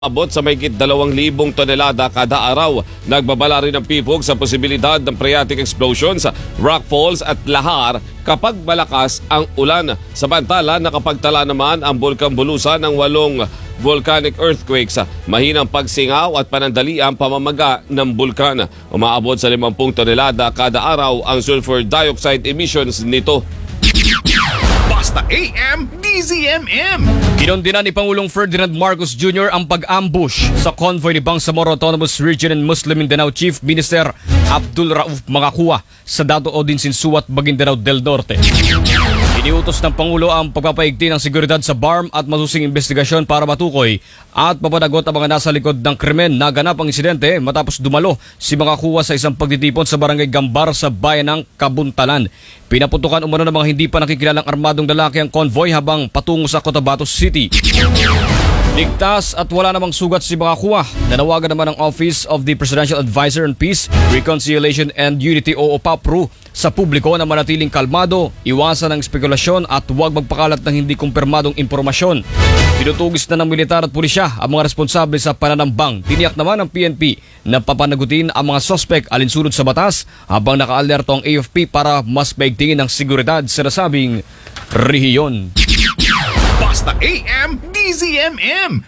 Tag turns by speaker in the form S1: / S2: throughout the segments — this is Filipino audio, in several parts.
S1: Abot sa mahigit 2,000 tonelada kada araw. Nagbabala rin ang PFOG sa posibilidad ng phreatic explosions, rock falls at lahar kapag malakas ang ulan. Samantala, nakapagtala naman ang Bulkang Bulusan ng 8 volcanic earthquakes. Mahinang pagsingaw at panandali ang pamamaga ng bulkan. Umaabot sa 50 tonelada kada araw ang sulfur dioxide emissions nito.
S2: Basta AM, DZMM.
S3: Kinondenan ni Pangulong Ferdinand Marcos Jr. ang pag-ambush sa convoy ni Bangsamoro Autonomous Region and Muslim Mindanao Chief Minister Abdul Rauf Mangakua sa Dato Odin Sinsuat, Maguindanao del Norte. Iniutos ng Pangulo ang pagpapaigting ng seguridad sa BARM at masusing investigasyon para matukoy at mapanagot ang mga nasa likod ng krimen na ganap ang insidente matapos dumalo si Mangakua sa isang pagtitipon sa barangay Gambar sa bayan ng Kabuntalan. Pinaputukan umano ng mga hindi pa nakikilalang armadong lalaki ang convoy habang patungo sa Cotabato City. Ligtas at wala namang sugat si Mangakua. Nanawagan naman ang Office of the Presidential Advisor on Peace, Reconciliation and Unity o OPAPRU sa publiko na manatiling kalmado, iwasan ang spekulasyon at huwag magpakalat ng hindi kumpirmadong impormasyon. Tinutugis na ng militar at pulisya ang mga responsable sa pananambang. Tiniyak naman ng PNP na papanagutin ang mga sospek alinsunod sa batas habang nakaalerto ang AFP para mas maigtingin ng seguridad sa nasabing rehiyon.
S2: Basta AM, DZMM.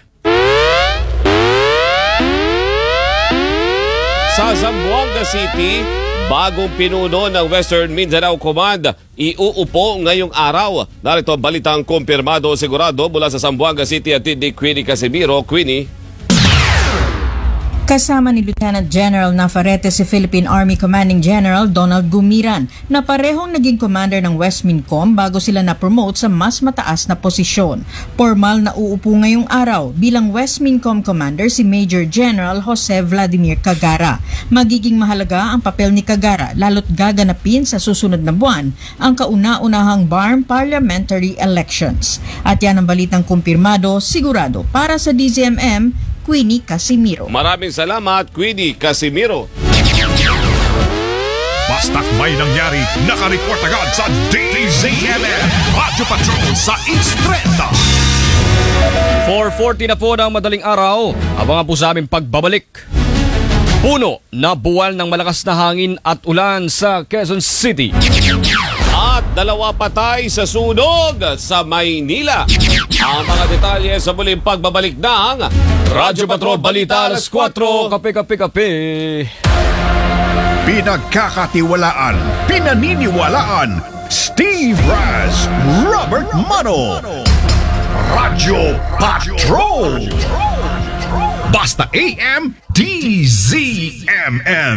S1: Sa Zamboanga City, bagong pinuno ng Western Mindanao Command iuupo ngayong araw. Narito ang balitang kumpirmado sigurado mula sa Zamboanga City at ni Queenie Casimiro. Queenie.
S4: Kasama ni Lieutenant General Nafarete si Philippine Army Commanding General Donald Gumiran na parehong naging commander ng West Mincom bago sila na-promote sa mas mataas na posisyon. Formal na uupo ngayong araw bilang West Mincom Commander si Major General Jose Vladimir Cagara. Magiging mahalaga ang papel ni Cagara lalo't gaganapin sa susunod na buwan ang kauna-unahang BARM parliamentary elections. At yan ang balitang kumpirmado sigurado para sa DZMM. Queenie Casimiro.
S1: Maraming salamat, Queenie Casimiro.
S2: Basta't may nangyari, nakareport agad sa DZMM Radio Patrol sa East 30.
S3: 4:40 na po ng madaling araw. Abangan po sa aming pagbabalik. Puno na buwal ng malakas na hangin at ulan sa Quezon City.
S1: At 2 patay sa sunog sa Maynila. Ang mga detalye sa muling pagbabalik ng Radyo Patrol Balita alas 4.
S3: Kape.
S2: Pinagkakatiwalaan, pinaniniwalaan, Steve Raz, Robert Mano. Radyo Patrol. Basta AM, DZMM.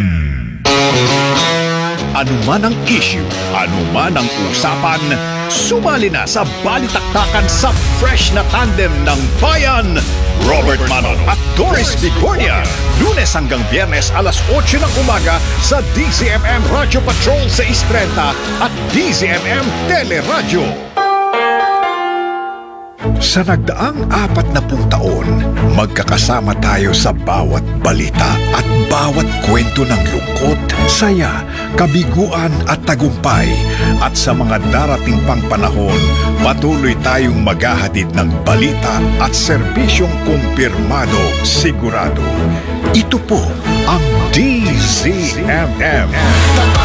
S2: Ano man ang issue, ano man ang usapan, sumali na sa balitaktakan sa fresh na tandem ng bayan. Robert Manon at Doris Vigornia. Lunes hanggang Biyernes alas 8 ng umaga sa DZMM Radio Patrol sa Istrenta at DZMM Teleradyo. Sa nagdaang 40 taon, magkakasama tayo sa bawat balita at bawat kwento ng lungkot, saya, kabiguan at tagumpay. At sa mga darating pang panahon, patuloy tayong maghahatid ng balita at serbisyong kumpirmado, sigurado. Ito po ang DZMM.